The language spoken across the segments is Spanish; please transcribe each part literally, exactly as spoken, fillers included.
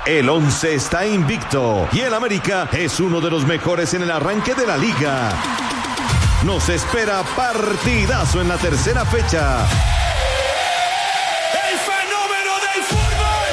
El Once está invicto y el América es uno de los mejores en el arranque de la liga. Nos espera partidazo en la tercera fecha. ¡El fenómeno del fútbol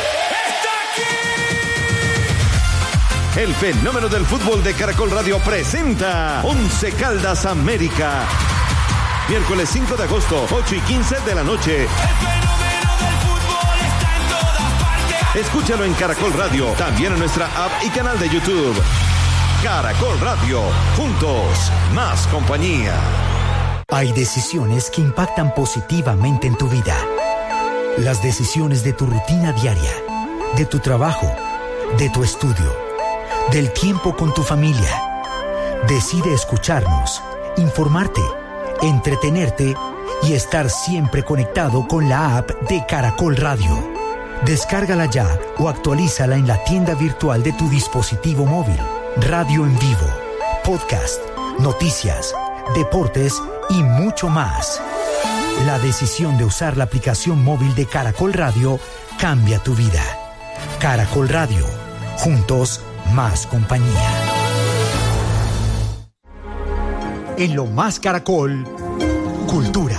está aquí! El fenómeno del fútbol de Caracol Radio presenta Once Caldas América. Miércoles cinco de agosto, ocho y quince de la noche. El fenómeno del fútbol está en todas partes. Escúchalo en Caracol Radio, también en nuestra app y canal de YouTube. Caracol Radio, juntos, más compañía. Hay decisiones que impactan positivamente en tu vida. Las decisiones de tu rutina diaria, de tu trabajo, de tu estudio, del tiempo con tu familia. Decide escucharnos, informarte, entretenerte y estar siempre conectado con la app de Caracol Radio. Descárgala ya o actualízala en la tienda virtual de tu dispositivo móvil. Radio en vivo, podcast, noticias, deportes y mucho más. La decisión de usar la aplicación móvil de Caracol Radio cambia tu vida. Caracol Radio, juntos, más compañía. En lo más Caracol, cultura.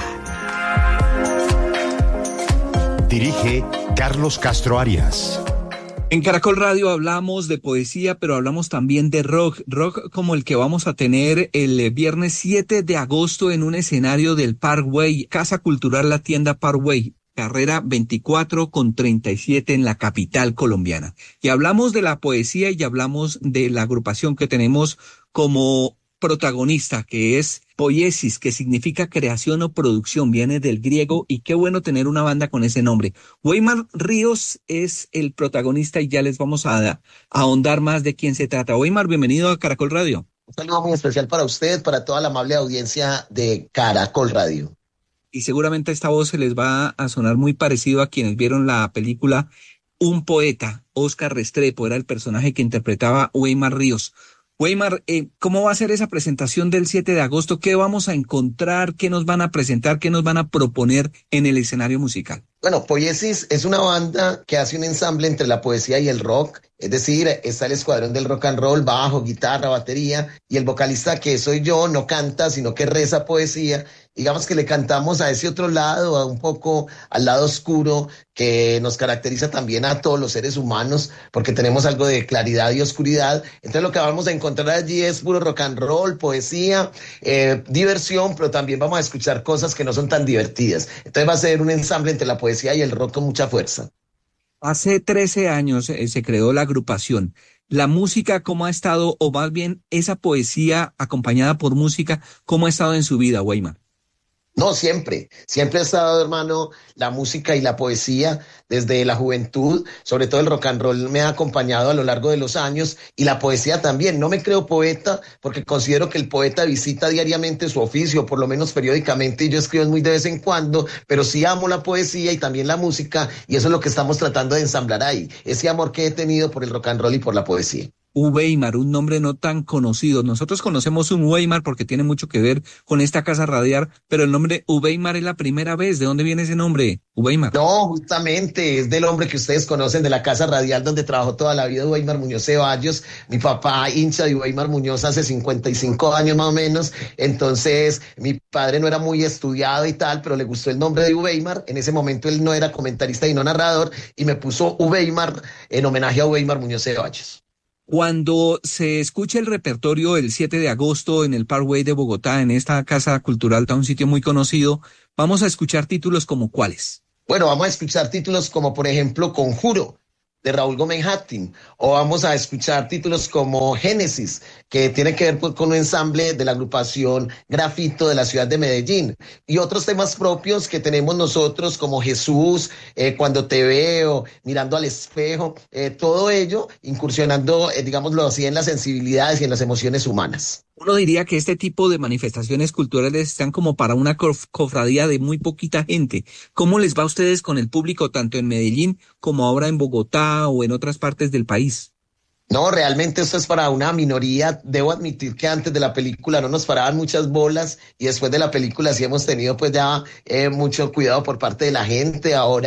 Dirige Carlos Castro Arias. En Caracol Radio hablamos de poesía, pero hablamos también de rock, rock como el que vamos a tener el viernes siete de agosto en un escenario del Parkway, Casa Cultural La Tienda Parkway, carrera veinticuatro con treinta y siete en la capital colombiana. Y hablamos de la poesía y hablamos de la agrupación que tenemos como protagonista, que es Poiesis, que significa creación o producción, viene del griego, y qué bueno tener una banda con ese nombre. Weimar Ríos es el protagonista y ya les vamos a, a ahondar más de quién se trata. Weimar, bienvenido a Caracol Radio. Un saludo muy especial para usted, para toda la amable audiencia de Caracol Radio. Y seguramente esta voz se les va a sonar muy parecido a quienes vieron la película Un Poeta. Óscar Restrepo era el personaje que interpretaba Weimar Ríos. Weimar, eh, ¿cómo va a ser esa presentación del siete de agosto? ¿Qué vamos a encontrar? ¿Qué nos van a presentar? ¿Qué nos van a proponer en el escenario musical? Bueno, Poiesis es una banda que hace un ensamble entre la poesía y el rock. Es decir, está el escuadrón del rock and roll, bajo, guitarra, batería, y el vocalista, que soy yo, no canta, sino que reza poesía. Digamos que le cantamos a ese otro lado, a un poco al lado oscuro, que nos caracteriza también a todos los seres humanos, porque tenemos algo de claridad y oscuridad. Entonces lo que vamos a encontrar allí es puro rock and roll, poesía, eh, diversión, pero también vamos a escuchar cosas que no son tan divertidas. Entonces va a ser un ensamble entre la poesía y el rock con mucha fuerza. Hace trece años eh, se creó la agrupación. La música, ¿cómo ha estado? O más bien, esa poesía acompañada por música, ¿cómo ha estado en su vida, Weimar? No, siempre, siempre ha estado, hermano, la música y la poesía desde la juventud, sobre todo el rock and roll me ha acompañado a lo largo de los años, y la poesía también. No me creo poeta porque considero que el poeta visita diariamente su oficio, por lo menos periódicamente, y yo escribo muy de vez en cuando, pero sí amo la poesía y también la música, y eso es lo que estamos tratando de ensamblar ahí, ese amor que he tenido por el rock and roll y por la poesía. Weimar, un nombre no tan conocido. Nosotros conocemos un Weimar porque tiene mucho que ver con esta casa radial, pero el nombre Weimar es la primera vez. ¿De dónde viene ese nombre, Weimar? No, justamente es del hombre que ustedes conocen de la casa radial donde trabajó toda la vida, Weimar Muñoz Ceballos. Mi papá, hincha de Weimar Muñoz hace cincuenta y cinco años más o menos. Entonces, mi padre no era muy estudiado y tal, pero le gustó el nombre de Weimar. En ese momento él no era comentarista y no narrador, y me puso Weimar en homenaje a Weimar Muñoz Ceballos. Cuando se escuche el repertorio el siete de agosto en el Parkway de Bogotá, en esta casa cultural, un sitio muy conocido, vamos a escuchar títulos como ¿cuáles? Bueno, vamos a escuchar títulos como, por ejemplo, Conjuro, de Raúl Gómez Hattin, o vamos a escuchar títulos como Génesis, que tiene que ver pues, con un ensamble de la agrupación Grafito de la ciudad de Medellín, y otros temas propios que tenemos nosotros como Jesús, eh, Cuando te veo, Mirando al espejo, eh, todo ello incursionando, eh, digámoslo así, en las sensibilidades y en las emociones humanas. Uno diría que este tipo de manifestaciones culturales están como para una cof- cofradía de muy poquita gente. ¿Cómo les va a ustedes con el público tanto en Medellín como ahora en Bogotá o en otras partes del país? No, realmente esto es para una minoría. Debo admitir que antes de la película no nos paraban muchas bolas, y después de la película sí hemos tenido pues ya eh, mucho cuidado por parte de la gente. Ahora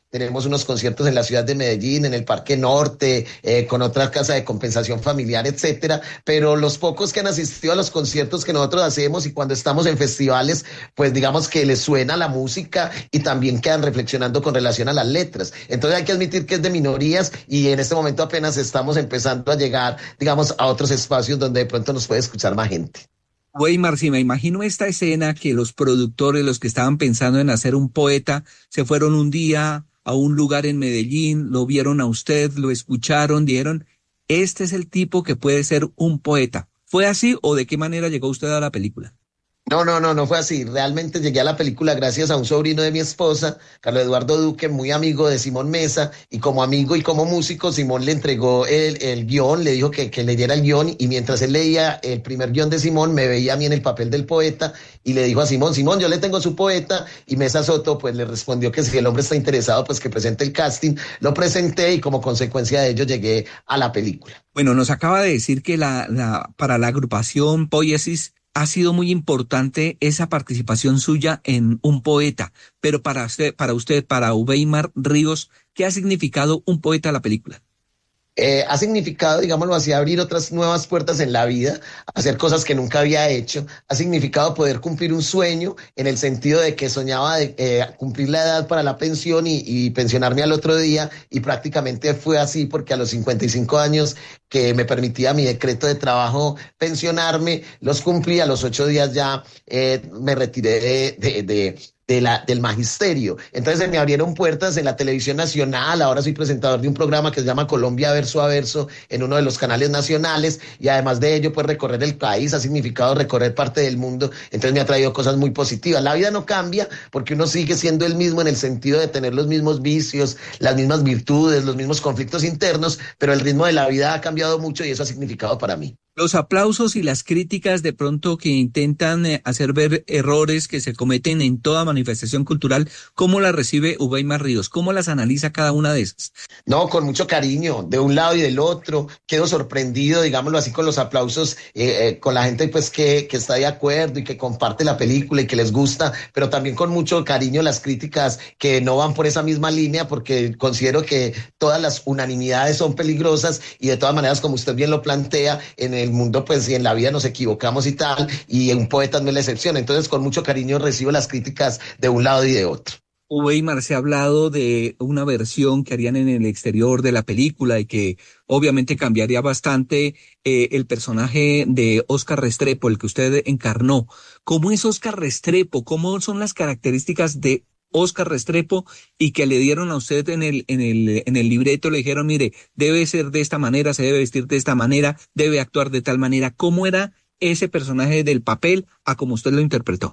tenemos unos conciertos en la ciudad de Medellín, en el Parque Norte, eh, con otra casa de compensación familiar, etcétera, pero los pocos que han asistido a los conciertos que nosotros hacemos y cuando estamos en festivales, pues digamos que les suena la música y también quedan reflexionando con relación a las letras. Entonces hay que admitir que es de minorías y en este momento apenas estamos empezando a llegar, digamos, a otros espacios donde de pronto nos puede escuchar más gente. Weimar, si me imagino esta escena que los productores, los que estaban pensando en hacer un poeta, se fueron un día a un lugar en Medellín, lo vieron a usted, lo escucharon, dijeron, este es el tipo que puede ser un poeta. ¿Fue así o de qué manera llegó usted a la película? No, no, no, no fue así. Realmente llegué a la película gracias a un sobrino de mi esposa, Carlos Eduardo Duque, muy amigo de Simón Mesa, y como amigo y como músico, Simón le entregó el, el guión, le dijo que, que leyera el guión, y mientras él leía el primer guión de Simón, me veía a mí en el papel del poeta, y le dijo a Simón, Simón, yo le tengo su poeta, y Mesa Soto, pues le respondió que si el hombre está interesado, pues que presente el casting. Lo presenté, y como consecuencia de ello llegué a la película. Bueno, nos acaba de decir que la, la para la agrupación Poiesis ha sido muy importante esa participación suya en un poeta, pero para usted, para usted, para Weimar Ríos, ¿qué ha significado un poeta a la película? Eh, ha significado, digámoslo así, abrir otras nuevas puertas en la vida, hacer cosas que nunca había hecho. Ha significado poder cumplir un sueño en el sentido de que soñaba de eh, cumplir la edad para la pensión y, y pensionarme al otro día, y prácticamente fue así porque a los cincuenta y cinco años que me permitía mi decreto de trabajo pensionarme, los cumplí. A los ocho días ya eh, me retiré de... de, de De la, del magisterio. Entonces se me abrieron puertas en la televisión nacional. Ahora soy presentador de un programa que se llama Colombia Verso a Verso en uno de los canales nacionales, y además de ello, pues recorrer el país ha significado recorrer parte del mundo. Entonces me ha traído cosas muy positivas. La vida no cambia porque uno sigue siendo el mismo en el sentido de tener los mismos vicios, las mismas virtudes, los mismos conflictos internos, pero el ritmo de la vida ha cambiado mucho y eso ha significado para mí. Los aplausos y las críticas de pronto que intentan eh, hacer ver errores que se cometen en toda manifestación cultural, ¿cómo las recibe Weimar Ríos? ¿Cómo las analiza cada una de esas? No, con mucho cariño, de un lado y del otro. Quedo sorprendido, digámoslo así, con los aplausos, eh, eh, con la gente pues que, que está de acuerdo y que comparte la película y que les gusta, pero también con mucho cariño las críticas que no van por esa misma línea, porque considero que todas las unanimidades son peligrosas, y de todas maneras, como usted bien lo plantea, en el mundo pues y en la vida nos equivocamos y tal, y un poeta no es la excepción. Entonces con mucho cariño recibo las críticas de un lado y de otro. Weimar, se ha hablado de una versión que harían en el exterior de la película y que obviamente cambiaría bastante eh, el personaje de Óscar Restrepo, el que usted encarnó. ¿Cómo es Óscar Restrepo? ¿Cómo son las características de Óscar Restrepo y que le dieron a usted en el, en el, en el libreto? Le dijeron, mire, debe ser de esta manera, se debe vestir de esta manera, debe actuar de tal manera. ¿Cómo era ese personaje del papel a como usted lo interpretó?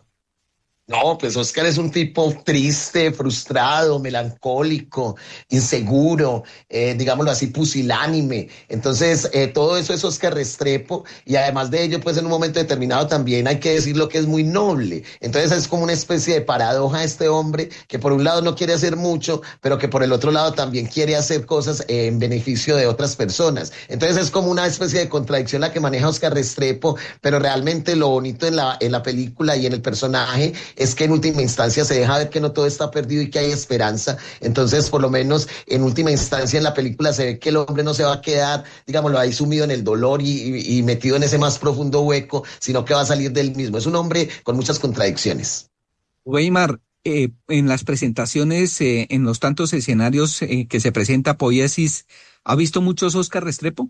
No, pues Óscar es un tipo triste, frustrado, melancólico, inseguro, eh, digámoslo así, pusilánime. Entonces, eh, todo eso es Óscar Restrepo, y además de ello, pues en un momento determinado también hay que decirlo que es muy noble. Entonces es como una especie de paradoja este hombre, que por un lado no quiere hacer mucho, pero que por el otro lado también quiere hacer cosas eh, en beneficio de otras personas. Entonces es como una especie de contradicción la que maneja Óscar Restrepo, pero realmente lo bonito en la, en la película y en el personaje es que en última instancia se deja ver que no todo está perdido y que hay esperanza. Entonces, por lo menos en última instancia en la película se ve que el hombre no se va a quedar, digámoslo ahí, sumido en el dolor y, y, y metido en ese más profundo hueco, sino que va a salir del mismo. Es un hombre con muchas contradicciones. Weimar, eh, en las presentaciones, eh, en los tantos escenarios eh, que se presenta Poiesis, ¿ha visto muchos Óscar Restrepo?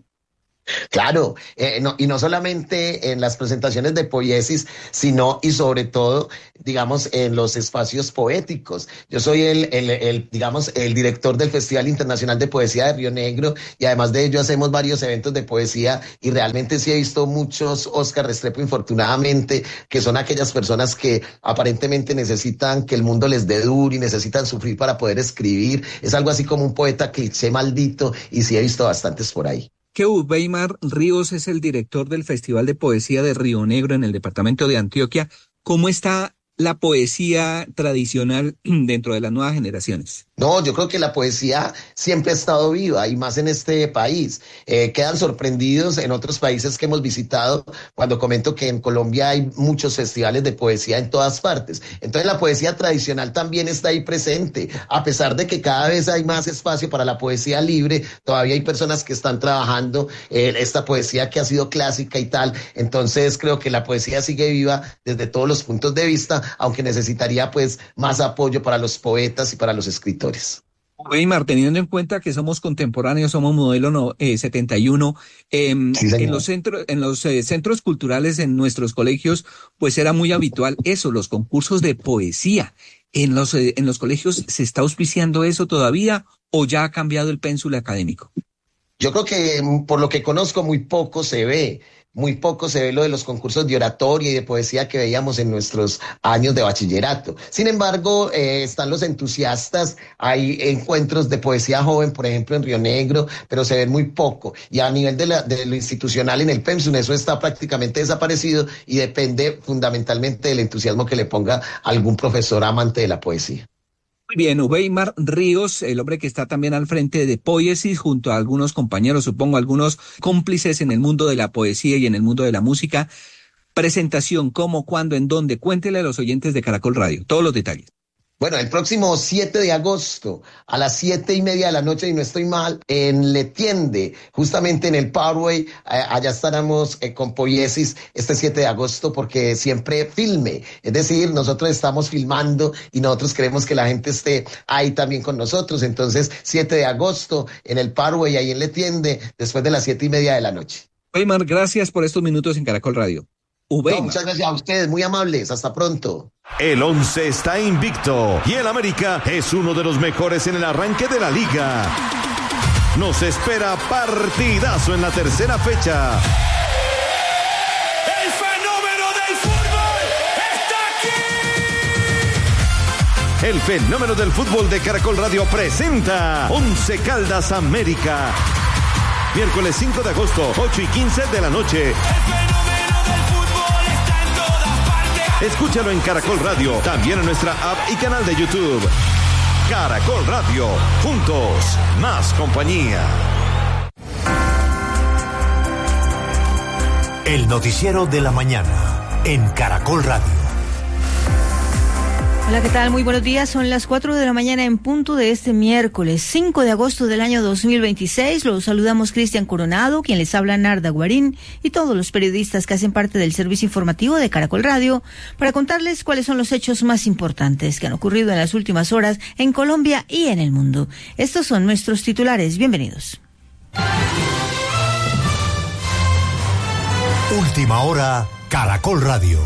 Claro, eh, no, y no solamente en las presentaciones de Poiesis, sino y sobre todo, digamos, en los espacios poéticos. Yo soy el, el, el, digamos, el director del Festival Internacional de Poesía de Río Negro, y además de ello hacemos varios eventos de poesía, y realmente sí he visto muchos Óscar Restrepo, infortunadamente, que son aquellas personas que aparentemente necesitan que el mundo les dé duro y necesitan sufrir para poder escribir. Es algo así como un poeta cliché maldito, y sí he visto bastantes por ahí. Que Weimar Ríos es el director del Festival de Poesía de Río Negro en el departamento de Antioquia. ¿Cómo está la poesía tradicional dentro de las nuevas generaciones? No, yo creo que la poesía siempre ha estado viva y más en este país. Eh, quedan sorprendidos en otros países que hemos visitado cuando comento que en Colombia hay muchos festivales de poesía en todas partes. Entonces la poesía tradicional también está ahí presente. A pesar de que cada vez hay más espacio para la poesía libre, todavía hay personas que están trabajando eh, esta poesía que ha sido clásica y tal. Entonces creo que la poesía sigue viva desde todos los puntos de vista, aunque necesitaría pues más apoyo para los poetas y para los escritores. Weimar, teniendo en cuenta que somos contemporáneos, somos modelo no, eh, setenta y uno, eh, sí, en los centros, en los eh, centros culturales, en nuestros colegios, pues era muy habitual eso, los concursos de poesía. ¿En los, eh, en los colegios se está auspiciando eso todavía o ya ha cambiado el pénsul académico? Yo creo que por lo que conozco muy poco se ve. Muy poco se ve lo de los concursos de oratoria y de poesía que veíamos en nuestros años de bachillerato. Sin embargo, eh, están los entusiastas, hay encuentros de poesía joven, por ejemplo, en Río Negro, pero se ven muy poco. Y a nivel de, la, de lo institucional en el PENSUM, eso está prácticamente desaparecido y depende fundamentalmente del entusiasmo que le ponga algún profesor amante de la poesía. Muy bien, Weimar Ríos, el hombre que está también al frente de Poiesis, junto a algunos compañeros, supongo algunos cómplices en el mundo de la poesía y en el mundo de la música. Presentación, cómo, cuándo, en dónde, cuéntele a los oyentes de Caracol Radio, todos los detalles. Bueno, el próximo siete de agosto a las siete y media de la noche, y no estoy mal, en Le Tiende, justamente en el Parkway, eh, allá estaremos eh, con Poiesis este siete de agosto porque siempre filme, es decir, nosotros estamos filmando y nosotros queremos que la gente esté ahí también con nosotros. Entonces, siete de agosto en el Parkway, ahí en Le Tiende, después de las siete y media de la noche. Weimar, gracias por estos minutos en Caracol Radio. No, muchas gracias a ustedes, muy amables, hasta pronto. El Once está invicto y el América es uno de los mejores en el arranque de la liga. Nos espera partidazo en la tercera fecha. El fenómeno del fútbol está aquí. El fenómeno del fútbol de Caracol Radio presenta Once Caldas América. Miércoles cinco de agosto, ocho y quince de la noche. Escúchalo en Caracol Radio, también en nuestra app y canal de YouTube. Caracol Radio, juntos, más compañía. El noticiero de la mañana en Caracol Radio. Hola, ¿qué tal? Muy buenos días. Son las cuatro de la mañana en punto de este miércoles cinco de agosto del año dos mil veintiséis. Los saludamos Cristian Coronado, quien les habla Narda Guarín, y todos los periodistas que hacen parte del servicio informativo de Caracol Radio para contarles cuáles son los hechos más importantes que han ocurrido en las últimas horas en Colombia y en el mundo. Estos son nuestros titulares. Bienvenidos. Última hora, Caracol Radio.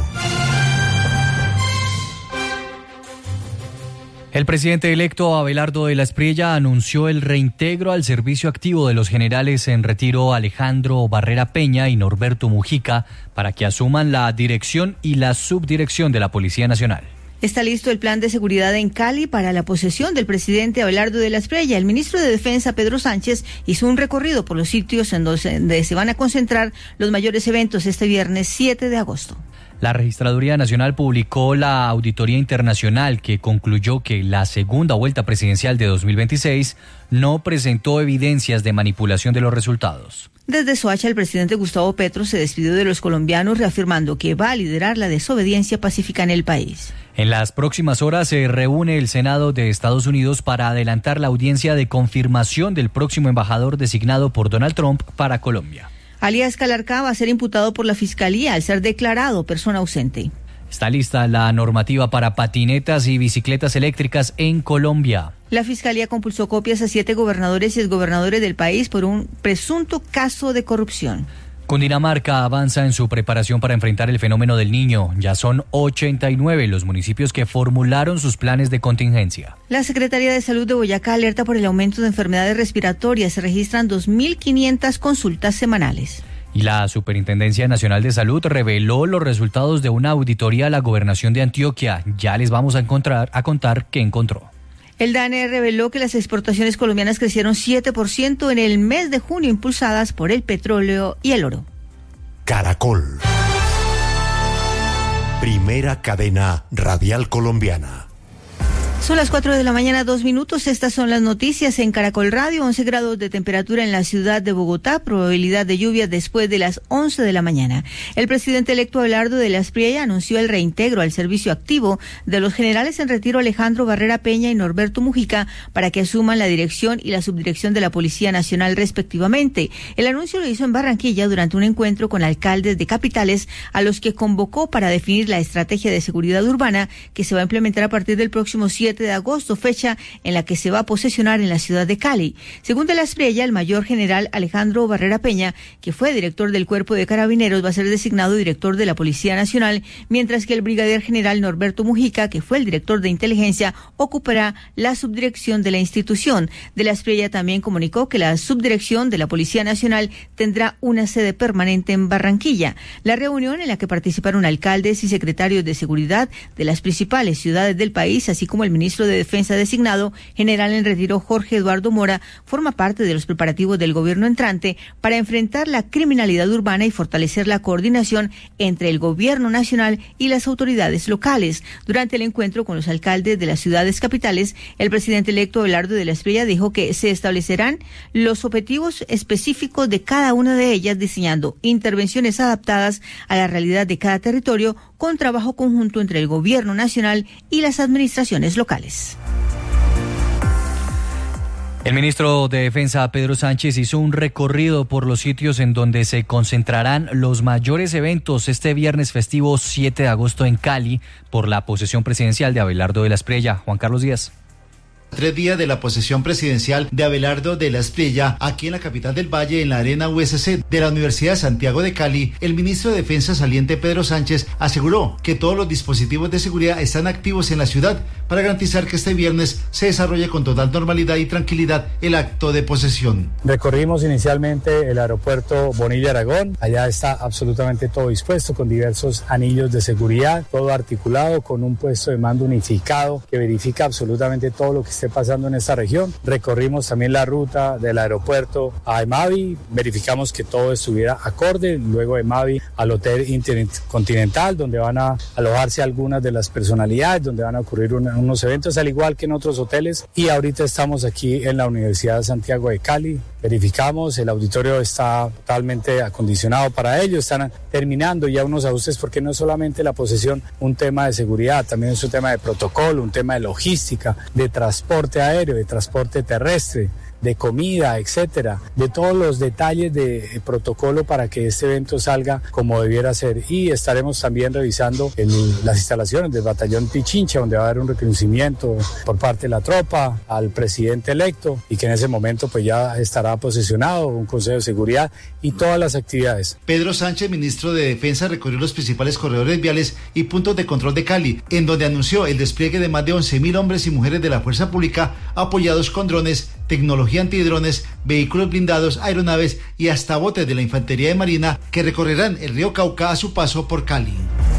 El presidente electo Abelardo de la Espriella anunció el reintegro al servicio activo de los generales en retiro Alejandro Barrera Peña y Norberto Mujica para que asuman la dirección y la subdirección de la Policía Nacional. Está listo el plan de seguridad en Cali para la posesión del presidente Abelardo de la Espriella. El ministro de Defensa, Pedro Sánchez, hizo un recorrido por los sitios en donde se van a concentrar los mayores eventos este viernes siete de agosto. La Registraduría Nacional publicó la auditoría internacional que concluyó que la segunda vuelta presidencial de dos mil veintiséis no presentó evidencias de manipulación de los resultados. Desde Soacha, el presidente Gustavo Petro se despidió de los colombianos reafirmando que va a liderar la desobediencia pacífica en el país. En las próximas horas se reúne el Senado de Estados Unidos para adelantar la audiencia de confirmación del próximo embajador designado por Donald Trump para Colombia. Alias Calarcá va a ser imputado por la Fiscalía al ser declarado persona ausente. Está lista la normativa para patinetas y bicicletas eléctricas en Colombia. La Fiscalía compulsó copias a siete gobernadores y exgobernadores del país por un presunto caso de corrupción. Cundinamarca avanza en su preparación para enfrentar el fenómeno del Niño. Ya son ochenta y nueve los municipios que formularon sus planes de contingencia. La Secretaría de Salud de Boyacá alerta por el aumento de enfermedades respiratorias. Se registran dos mil quinientas consultas semanales. Y la Superintendencia Nacional de Salud reveló los resultados de una auditoría a la Gobernación de Antioquia. Ya les vamos a encontrar a contar qué encontró. El D A N E reveló que las exportaciones colombianas crecieron siete por ciento en el mes de junio, impulsadas por el petróleo y el oro. Caracol. Primera cadena radial colombiana. Son las cuatro de la mañana, dos minutos. Estas son las noticias en Caracol Radio. once grados de temperatura en la ciudad de Bogotá. Probabilidad de lluvia después de las once de la mañana. El presidente electo Abelardo de la Espriella anunció el reintegro al servicio activo de los generales en retiro Alejandro Barrera Peña y Norberto Mujica para que asuman la dirección y la subdirección de la Policía Nacional respectivamente. El anuncio lo hizo en Barranquilla durante un encuentro con alcaldes de capitales a los que convocó para definir la estrategia de seguridad urbana que se va a implementar a partir del próximo siete de agosto, fecha en la que se va a posesionar en la ciudad de Cali. Según de la Espriella, el mayor general Alejandro Barrera Peña, que fue director del Cuerpo de Carabineros, va a ser designado director de la Policía Nacional, mientras que el brigadier general Norberto Mujica, que fue el director de inteligencia, ocupará la subdirección de la institución. De la Espriella también comunicó que la subdirección de la Policía Nacional tendrá una sede permanente en Barranquilla. La reunión en la que participaron alcaldes y secretarios de seguridad de las principales ciudades del país, así como el ministro de Defensa designado, general en retiro Jorge Eduardo Mora, forma parte de los preparativos del gobierno entrante para enfrentar la criminalidad urbana y fortalecer la coordinación entre el gobierno nacional y las autoridades locales. Durante el encuentro con los alcaldes de las ciudades capitales, el presidente electo Abelardo de la Espriella dijo que se establecerán los objetivos específicos de cada una de ellas, diseñando intervenciones adaptadas a la realidad de cada territorio, con trabajo conjunto entre el gobierno nacional y las administraciones locales. El ministro de Defensa, Pedro Sánchez, hizo un recorrido por los sitios en donde se concentrarán los mayores eventos este viernes festivo siete de agosto en Cali por la posesión presidencial de Abelardo de la Espriella. Juan Carlos Díaz. Tres días de la posesión presidencial de Abelardo de la Espriella, aquí en la capital del Valle, en la Arena U S C de la Universidad de Santiago de Cali, el ministro de Defensa saliente Pedro Sánchez aseguró que todos los dispositivos de seguridad están activos en la ciudad para garantizar que este viernes se desarrolle con total normalidad y tranquilidad el acto de posesión. Recorrimos inicialmente el aeropuerto Bonilla Aragón, allá está absolutamente todo dispuesto con diversos anillos de seguridad, todo articulado con un puesto de mando unificado que verifica absolutamente todo lo que está esté pasando en esta región. Recorrimos también la ruta del aeropuerto a Emavi, verificamos que todo estuviera acorde, luego de Emavi al Hotel Intercontinental, donde van a alojarse algunas de las personalidades, donde van a ocurrir una, unos eventos, al igual que en otros hoteles, y ahorita estamos aquí en la Universidad de Santiago de Cali. Verificamos, el auditorio está totalmente acondicionado para ello, están terminando ya unos ajustes porque no es solamente la posesión un tema de seguridad, también es un tema de protocolo, un tema de logística, de transporte aéreo, de transporte terrestre, de comida, etcétera, de todos los detalles de protocolo para que este evento salga como debiera ser. Y estaremos también revisando el, las instalaciones del batallón Pichincha, donde va a haber un reconocimiento por parte de la tropa al presidente electo y que en ese momento pues ya estará posesionado un consejo de seguridad y todas las actividades. Pedro Sánchez, ministro de Defensa, recorrió los principales corredores viales y puntos de control de Cali, en donde anunció el despliegue de más de once mil hombres y mujeres de la fuerza pública apoyados con drones, tecnología antidrones, vehículos blindados, aeronaves y hasta botes de la Infantería de Marina que recorrerán el río Cauca a su paso por Cali.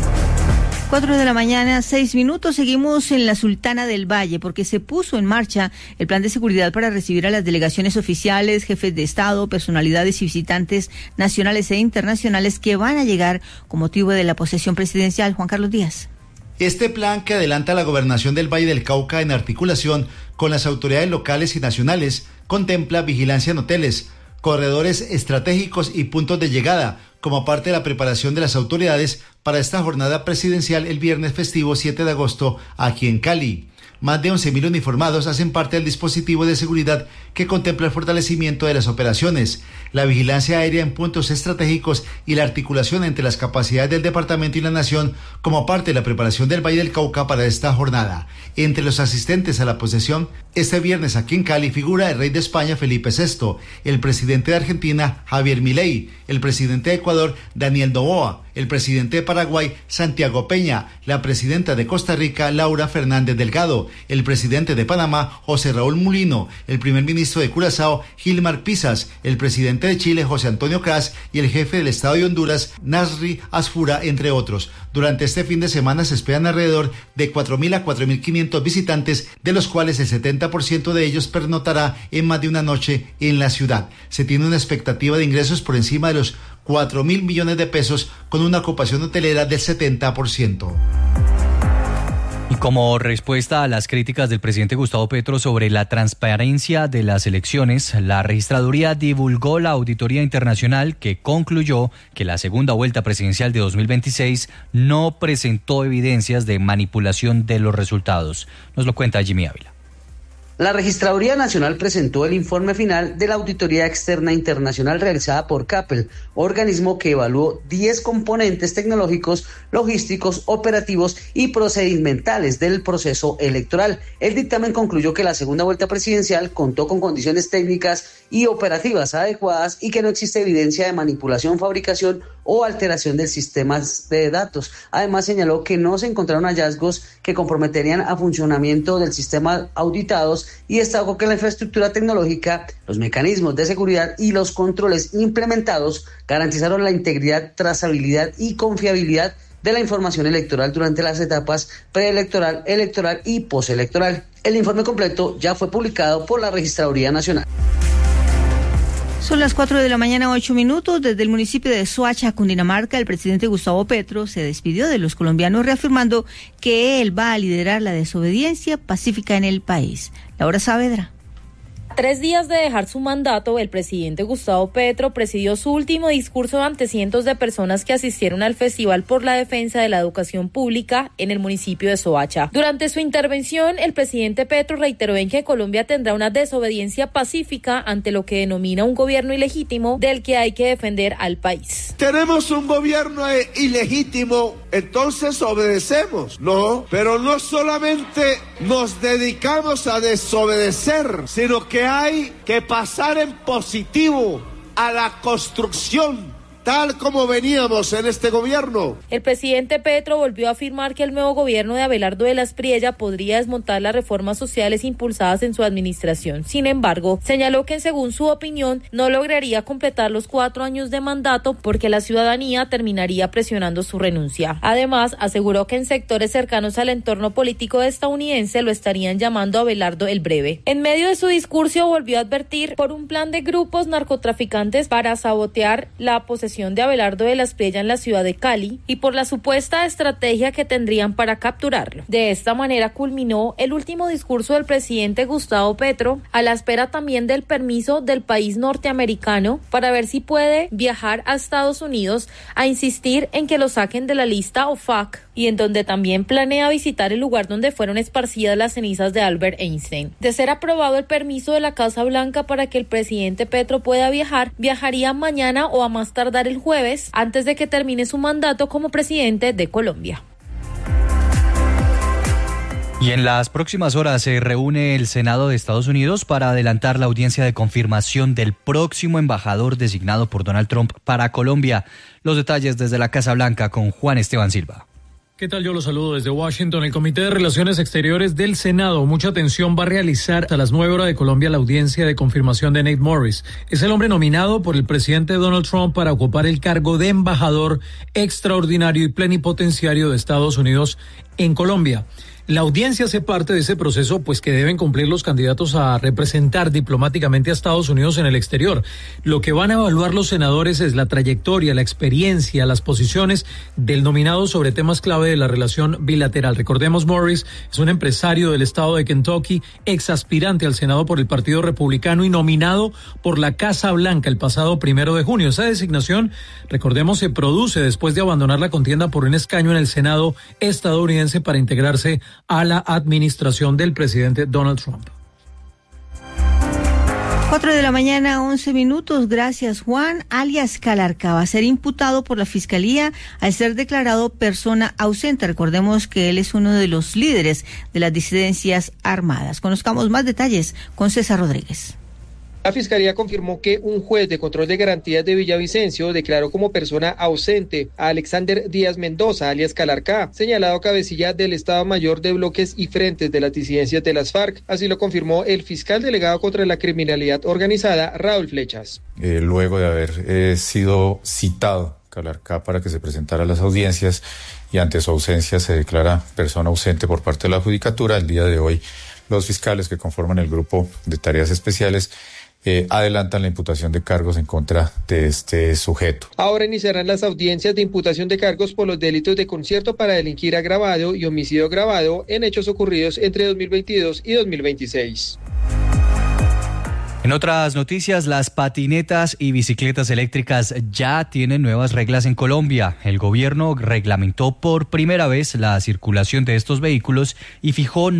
Cuatro de la mañana, seis minutos. Seguimos en la Sultana del Valle porque se puso en marcha el plan de seguridad para recibir a las delegaciones oficiales, jefes de Estado, personalidades y visitantes nacionales e internacionales que van a llegar con motivo de la posesión presidencial. Juan Carlos Díaz. Este plan, que adelanta la gobernación del Valle del Cauca en articulación con las autoridades locales y nacionales, contempla vigilancia en hoteles, corredores estratégicos y puntos de llegada, como parte de la preparación de las autoridades para esta jornada presidencial el viernes festivo siete de agosto aquí en Cali. Más de once mil uniformados hacen parte del dispositivo de seguridad que contempla el fortalecimiento de las operaciones, la vigilancia aérea en puntos estratégicos y la articulación entre las capacidades del departamento y la nación como parte de la preparación del Valle del Cauca para esta jornada. Entre los asistentes a la posesión, este viernes aquí en Cali figura el rey de España Felipe sexto, el presidente de Argentina Javier Milei, el presidente de Ecuador Daniel Noboa, el presidente de Paraguay Santiago Peña, la presidenta de Costa Rica Laura Fernández Delgado, el presidente de Panamá José Raúl Mulino, el primer ministro de Curazao Gilmar Pisas, el presidente de Chile José Antonio Cras y el jefe del Estado de Honduras Nasri Asfura, entre otros. Durante este fin de semana se esperan alrededor de cuatro mil a cuatro mil quinientos visitantes, de los cuales el setenta por ciento de ellos pernoctará en más de una noche en la ciudad. Se tiene una expectativa de ingresos por encima de los cuatro mil millones de pesos, con una ocupación hotelera del setenta por ciento. Y como respuesta a las críticas del presidente Gustavo Petro sobre la transparencia de las elecciones, la registraduría divulgó la auditoría internacional que concluyó que la segunda vuelta presidencial de dos mil veintiséis no presentó evidencias de manipulación de los resultados. Nos lo cuenta Jimmy Ávila. La Registraduría Nacional presentó el informe final de la auditoría externa internacional realizada por CAPEL, organismo que evaluó diez componentes tecnológicos, logísticos, operativos y procedimentales del proceso electoral. El dictamen concluyó que la segunda vuelta presidencial contó con condiciones técnicas y operativas adecuadas y que no existe evidencia de manipulación, fabricación o alteración del sistema de datos. Además, señaló que no se encontraron hallazgos que comprometerían a funcionamiento del sistema auditados y destacó que la infraestructura tecnológica, los mecanismos de seguridad y los controles implementados garantizaron la integridad, trazabilidad y confiabilidad de la información electoral durante las etapas preelectoral, electoral y postelectoral. El informe completo ya fue publicado por la Registraduría Nacional. Son las cuatro de la mañana, ocho minutos. Desde el municipio de Soacha, Cundinamarca, el presidente Gustavo Petro se despidió de los colombianos reafirmando que él va a liderar la desobediencia pacífica en el país. Laura Saavedra. Tres días de dejar su mandato, el presidente Gustavo Petro presidió su último discurso ante cientos de personas que asistieron al Festival por la Defensa de la Educación Pública en el municipio de Soacha. Durante su intervención, el presidente Petro reiteró en que Colombia tendrá una desobediencia pacífica ante lo que denomina un gobierno ilegítimo del que hay que defender al país. Tenemos un gobierno ilegítimo, entonces obedecemos. No, pero no solamente nos dedicamos a desobedecer, sino que hay que pasar en positivo a la construcción, tal como veníamos en este gobierno. El presidente Petro volvió a afirmar que el nuevo gobierno de Abelardo de la Espriella podría desmontar las reformas sociales impulsadas en su administración. Sin embargo, señaló que según su opinión no lograría completar los cuatro años de mandato porque la ciudadanía terminaría presionando su renuncia. Además, aseguró que en sectores cercanos al entorno político estadounidense lo estarían llamando Abelardo el Breve. En medio de su discurso volvió a advertir por un plan de grupos narcotraficantes para sabotear la posesión de Abelardo de la Espriella en la ciudad de Cali y por la supuesta estrategia que tendrían para capturarlo. De esta manera culminó el último discurso del presidente Gustavo Petro, a la espera también del permiso del país norteamericano para ver si puede viajar a Estados Unidos a insistir en que lo saquen de la lista O F A C y en donde también planea visitar el lugar donde fueron esparcidas las cenizas de Albert Einstein. De ser aprobado el permiso de la Casa Blanca para que el presidente Petro pueda viajar, viajaría mañana o a más tardar el jueves, antes de que termine su mandato como presidente de Colombia. Y en las próximas horas se reúne el Senado de Estados Unidos para adelantar la audiencia de confirmación del próximo embajador designado por Donald Trump para Colombia. Los detalles desde la Casa Blanca con Juan Esteban Silva. ¿Qué tal? Yo los saludo desde Washington. El Comité de Relaciones Exteriores del Senado, mucha atención, va a realizar a las nueve horas de Colombia la audiencia de confirmación de Nate Morris. Es el hombre nominado por el presidente Donald Trump para ocupar el cargo de embajador extraordinario y plenipotenciario de Estados Unidos en Colombia. La audiencia hace parte de ese proceso, pues que deben cumplir los candidatos a representar diplomáticamente a Estados Unidos en el exterior. Lo que van a evaluar los senadores es la trayectoria, la experiencia, las posiciones del nominado sobre temas clave de la relación bilateral. Recordemos, Morris es un empresario del estado de Kentucky, ex aspirante al Senado por el Partido Republicano y nominado por la Casa Blanca el pasado primero de junio. Esa designación, recordemos, se produce después de abandonar la contienda por un escaño en el Senado estadounidense para integrarse a la administración del presidente Donald Trump. Cuatro de la mañana, once minutos. Gracias, Juan. Alias Calarca va a ser imputado por la Fiscalía al ser declarado persona ausente. Recordemos que él es uno de los líderes de las disidencias armadas. Conozcamos más detalles con César Rodríguez. La Fiscalía confirmó que un juez de control de garantías de Villavicencio declaró como persona ausente a Alexander Díaz Mendoza, alias Calarcá, señalado cabecilla del Estado Mayor de Bloques y Frentes de las disidencias de las FARC. Así lo confirmó el fiscal delegado contra la criminalidad organizada, Raúl Flechas. Eh, luego de haber eh, sido citado Calarcá para que se presentara a las audiencias y ante su ausencia se declara persona ausente por parte de la Judicatura, el día de hoy los fiscales que conforman el grupo de tareas especiales eh, adelantan la imputación de cargos en contra de este sujeto. Ahora iniciarán las audiencias de imputación de cargos por los delitos de concierto para delinquir agravado y homicidio agravado en hechos ocurridos entre dos mil veintidós y dos mil veintiséis. En otras noticias, las patinetas y bicicletas eléctricas ya tienen nuevas reglas en Colombia. El gobierno reglamentó por primera vez la circulación de estos vehículos y fijó